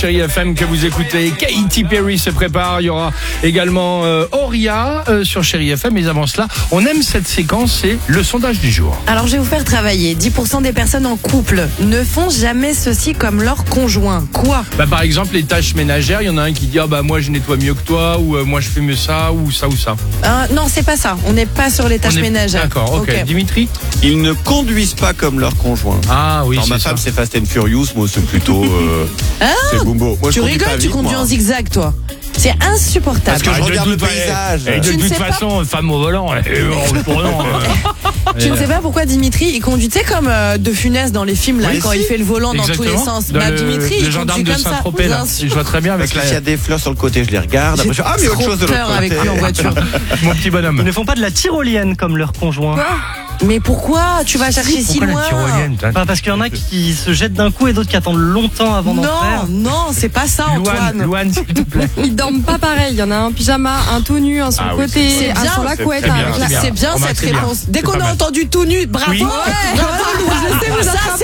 Chérie FM que vous écoutez, Katy Perry se prépare, il y aura également Auria sur Chérie FM, mais avant cela, on aime cette séquence, c'est le sondage du jour. Alors je vais vous faire travailler. 10% des personnes en couple ne font jamais ceci comme leur conjoint. Quoi ? Par exemple, les tâches ménagères, il y en a un qui dit moi je nettoie mieux que toi, ou moi je fais mieux ça, ou ça. Non, c'est pas ça. On n'est pas sur les tâches ménagères. D'accord, ok. Dimitri ? Ils ne conduisent pas comme leur conjoint. Ah oui, Alors, c'est ma ça. femme c'est Fast and Furious, moi c'est plutôt c'est Bumbo. Moi, je Tu conduis rigoles, pas tu vite, conduis moi. en zigzag, toi. C'est insupportable. Parce que je de regarde le toute paysage. Et de Tu ne toute sais pas- façon, femme au volant, Tu ne sais pas pourquoi Dimitri, il conduit, tu sais, comme De Funès dans les films, là, Oui, quand si. il fait le volant dans tous les sens. le Dimitri, il gendarme conduit de comme ça. Saint-Tropez, là. Je vois très bien avec Parce qu'il y a des fleurs sur le côté, je les regarde. Après, je... Ah, mais autre chose de l'autre peur côté. avec lui en voiture. mon petit bonhomme. Ils ne font pas de la tyrolienne comme leur conjoint. Mais pourquoi tu vas chercher si Pourquoi la loin? tyrolienne, Parce qu'il y en a qui se jettent d'un coup et d'autres qui attendent longtemps avant d'en faire. Non, c'est pas ça, Antoine. Louane, s'il te plaît. Ils dorment pas pareil. Il y en a un pyjama, un tout nu, un sur le oui, côté, c'est un bien, sur la c'est couette. très bien, avec la- c'est bien. C'est bien On va cette très bien. réponse. Dès C'est qu'on pas a mal. entendu tout nu, bravo. Oui. Ouais, Je sais, vous ça,